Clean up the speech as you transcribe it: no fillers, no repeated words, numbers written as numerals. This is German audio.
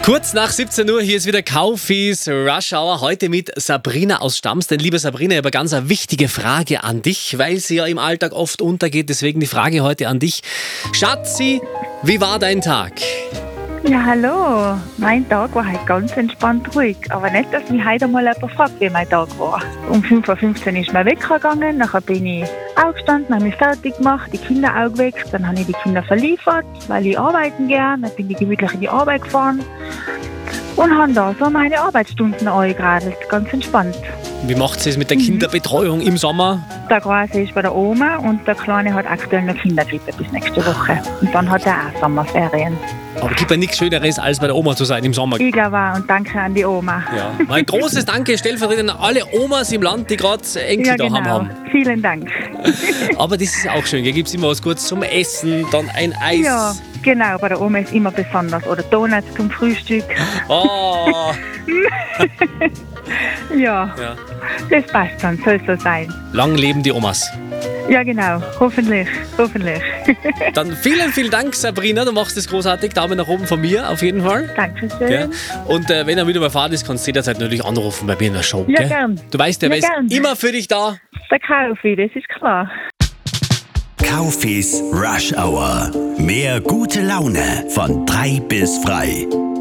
Kurz nach 17 Uhr, hier ist wieder Kaufis Rush Hour, heute mit Sabrina aus Stams. Denn liebe Sabrina, ich habe eine ganz wichtige Frage an dich, weil sie ja im Alltag oft untergeht. Deswegen die Frage heute an dich. Schatzi, wie war dein Tag? Ja, hallo. Mein Tag war halt ganz entspannt ruhig. Aber nicht, dass mich heute mal jemand fragt, wie mein Tag war. Um 5:15 Uhr ist mein Wecker gegangen, nachher bin ich aufgestanden, habe mich fertig gemacht, die Kinder auch geweckt, dann habe ich die Kinder verliefert, weil ich arbeiten gehe, dann bin ich gemütlich in die Arbeit gefahren und habe da so meine Arbeitsstunden angeradelt, ganz entspannt. Wie macht sie es mit der Kinderbetreuung im Sommer? Der Große ist bei der Oma und der Kleine hat aktuell noch Kindergrippe bis nächste Woche. Und dann hat er auch Sommerferien. Aber gibt ja nichts Schöneres, als bei der Oma zu sein im Sommer. Ich glaube auch, und danke an die Oma. Ja. Mein großes Danke stellvertretend an alle Omas im Land, die gerade Enkel Ja, daheim genau. haben. Vielen Dank. Aber das ist auch schön. Hier gibt es immer was Gutes zum Essen, dann ein Eis. Ja, genau, bei der Oma ist immer besonders. Oder Donuts zum Frühstück. Oh. Ja, Ja. das passt dann, soll so sein. Lang leben die Omas. Ja, genau, hoffentlich. Dann vielen Dank, Sabrina. Du machst das großartig. Daumen nach oben von mir, auf jeden Fall. Dankeschön. Ja. Und wenn er wieder mal Fahrt ist, kannst du jederzeit natürlich anrufen bei mir in der Show. Ja, gell? gern. Du weißt, der Ja, ist gern. immer für dich da. Der Kaufi, das ist klar. Kaufis Rush Hour. Mehr gute Laune von 3 bis frei.